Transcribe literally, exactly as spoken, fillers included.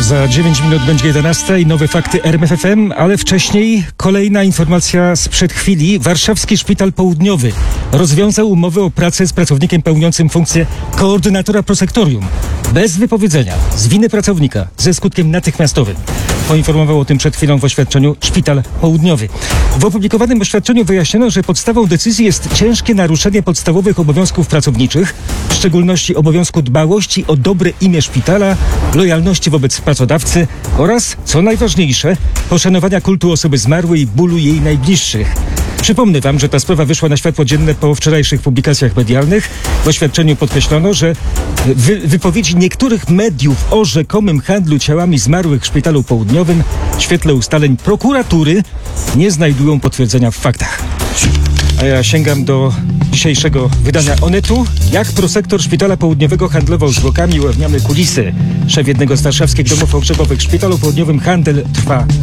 Za dziewięć minut będzie jedenasta i nowe fakty R M F F M, ale wcześniej kolejna informacja sprzed chwili. Warszawski Szpital Południowy rozwiązał umowę o pracę z pracownikiem pełniącym funkcję koordynatora prosektorium. Bez wypowiedzenia, z winy pracownika, ze skutkiem natychmiastowym. Poinformował o tym przed chwilą w oświadczeniu Szpital Południowy. W opublikowanym oświadczeniu wyjaśniono, że podstawą decyzji jest ciężkie naruszenie podstawowych obowiązków pracowniczych, w szczególności obowiązku dbałości o dobre imię szpitala, lojalności wobec pracodawcy oraz, co najważniejsze, poszanowania kultu osoby zmarłej i bólu jej najbliższych. Przypomnę wam, że ta sprawa wyszła na światło dzienne po wczorajszych publikacjach medialnych. W oświadczeniu podkreślono, że wy, wypowiedzi niektórych mediów o rzekomym handlu ciałami zmarłych w Szpitalu Południowym w świetle ustaleń prokuratury nie znajdują potwierdzenia w faktach. A ja sięgam do dzisiejszego wydania Onetu. Jak prosektor Szpitala Południowego handlował zwłokami, ujawniamy kulisy. Szef jednego z warszawskich domów pogrzebowych w Szpitalu Południowym: handel trwa